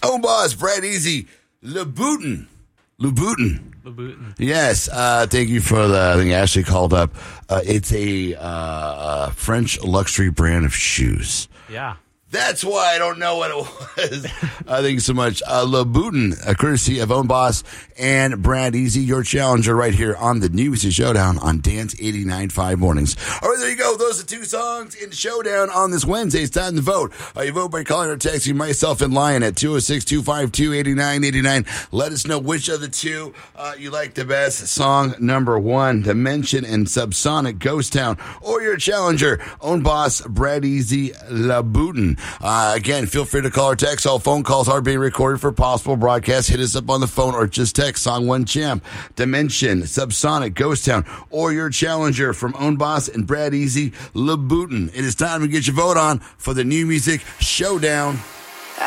Own Boss, Brad Easy, Louboutin. Yes, thank you for the, I think Ashley called up. It's a French luxury brand of shoes. Yeah. That's why I don't know what it was. Thank you so much. Louboutin, courtesy of Own Boss and Brad Easy, your challenger right here on the New Music Showdown on Dance 89.5 Mornings. All right, there you go. Those are two songs in the Showdown on this Wednesday. It's time to vote. You vote by calling or texting myself and Lion at 206-252-8989. Let us know which of the two you like the best. Song number one, Dimension and Subsonic, Ghost Town, or your challenger, Own Boss, Brad Easy, Louboutin. Again, feel free to call or text. All phone calls are being recorded for possible broadcast. Hit us up on the phone or just text Song 1 Champ, Dimension, Subsonic, Ghost Town, or your challenger from Own Boss and Brad Easy, Louboutin. It is time to get your vote on for the New Music Showdown.